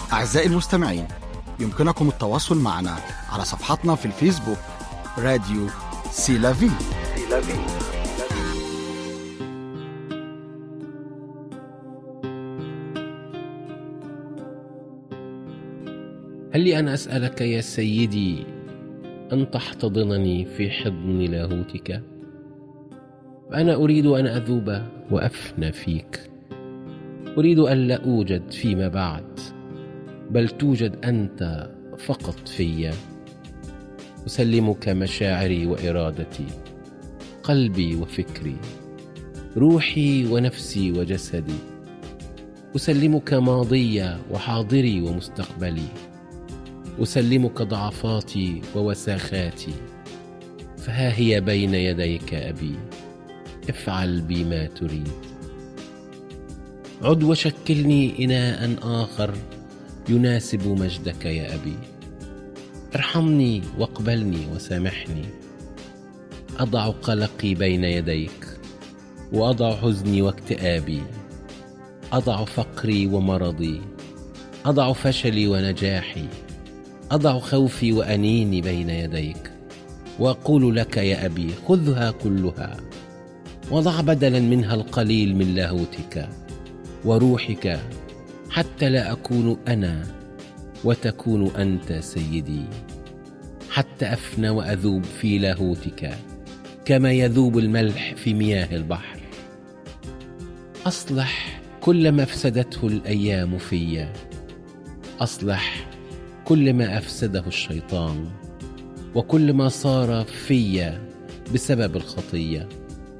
أعزائي المستمعين، يمكنكم التواصل معنا على صفحتنا في الفيسبوك راديو سيلافي. هل لي أن أسألك يا سيدي أن تحتضنني في حضن لاهوتك؟ فأنا أريد أن أذوب وأفنى فيك. أريد أن لا أوجد فيما بعد، بل توجد أنت فقط في. أسلمك مشاعري وإرادتي، قلبي وفكري، روحي ونفسي وجسدي. أسلمك ماضي وحاضري ومستقبلي. أسلمك ضعفاتي ووساخاتي، فها هي بين يديك أبي. افعل بي ما تريد. عد وشكلني إناء آخر يناسب مجدك يا أبي. ارحمني واقبلني وسامحني. أضع قلقي بين يديك، وأضع حزني واكتئابي. أضع فقري ومرضي. أضع فشلي ونجاحي. أضع خوفي وأنيني بين يديك، وأقول لك يا أبي: خذها كلها، وضع بدلا منها القليل من لاهوتك وروحك، حتى لا أكون أنا وتكون أنت سيدي، حتى أفنى وأذوب في لاهوتك كما يذوب الملح في مياه البحر. أصلح كل ما أفسدته الأيام في. أصلح كل ما أفسده الشيطان، وكل ما صار في بسبب الخطية.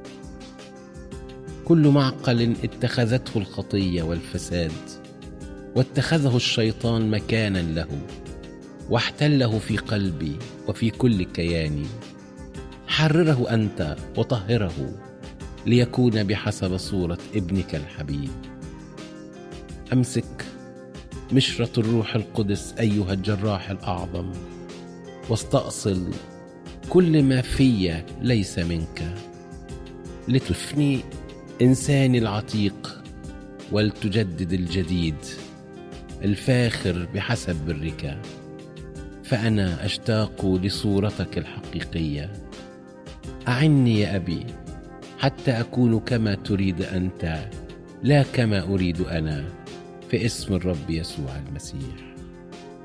كل معقل اتخذته الخطية والفساد، واتخذه الشيطان مكانا له، واحتله في قلبي وفي كل كياني. حرره أنت وطهره، ليكون بحسب صورة ابنك الحبيب. أمسك مشرة الروح القدس أيها الجراح الأعظم، واستأصل كل ما في ليس منك، لتفني إنساني العتيق ولتجدد الجديد الفاخر بحسب برك. فأنا أشتاق لصورتك الحقيقية. أعني يا أبي حتى أكون كما تريد أنت، لا كما أريد أنا، في اسم الرب يسوع المسيح.